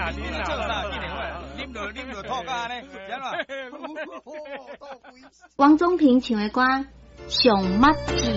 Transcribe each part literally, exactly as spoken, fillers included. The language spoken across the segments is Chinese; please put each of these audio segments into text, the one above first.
啦，啉啦，做啦，一定会啉落啉落吐咖呢，知啦。 王宗平唱的歌《上目痔》。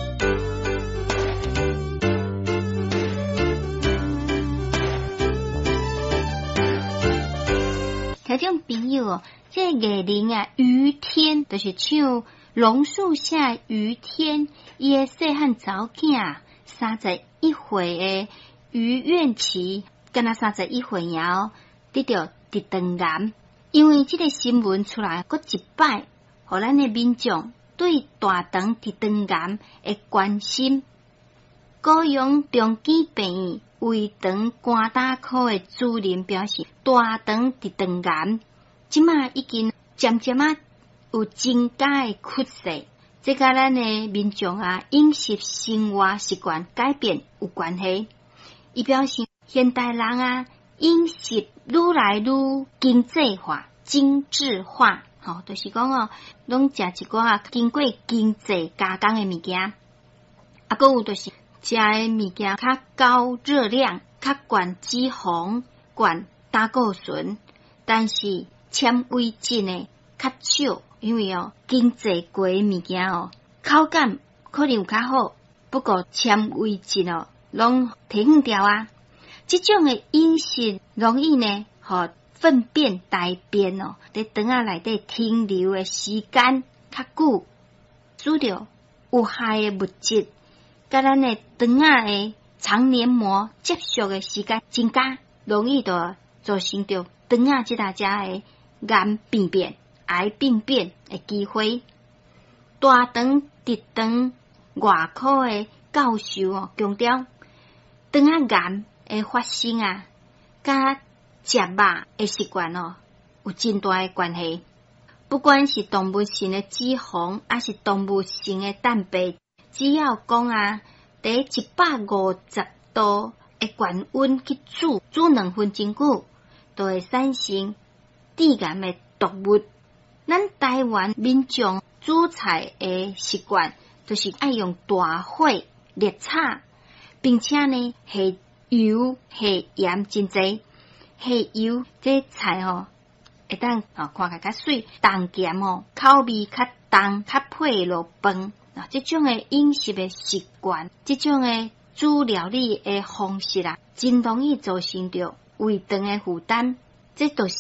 听众朋友哦，这个艺人啊，于天就是唱《榕树下于天》，伊个细汉查某囝三十一岁的于愿琪，敢若三十一岁后得到直肠癌，因为这个新闻出来，搁一摆，互咱的民众对大肠直肠癌的关心。高雄中基病院胃肠肝胆科的主任表示，大肠直肠癌即马已经渐渐啊有增加的趋势，这甲咱的民众啊饮食生活习惯改变有关系。伊表示，现代人啊饮食愈来愈经济化、精致化，吼、哦，就是讲哦，拢食一寡啊经过经济加工的物件，啊，搁有就是食的物件较高热量、较悬脂肪、悬胆固醇，但是纤维质呢较少，因为哦经济过的物件哦口感可能有较好，不过纤维质哦拢提远掉啊。这种的饮食容易呢，和粪便大便哦，在肠仔内底停留的时间较久，使到有害的物质，甲咱的肠仔的肠黏膜接触的时间增加，容易就造成着肠仔即大家的癌病变、癌病变的机会。大肠直肠外科的教授哦强调，肠仔癌的发生啊，甲食肉的习惯哦有真大的关系。不管是动物性的脂肪，还是动物性的蛋白，只要讲啊，伫一百五十度的高温去煮，煮两分钟久，就会产生致癌的毒物。咱台湾民众煮菜的习惯，就是爱用大火热炒，并且呢下油下盐真济。下油这菜吼、哦，会当啊看起来较水，重咸哦，口味较重，较配落饭。啊，这种的饮食的习惯，这种的煮料理的方式啊，真容易造成着胃肠的负担。这就是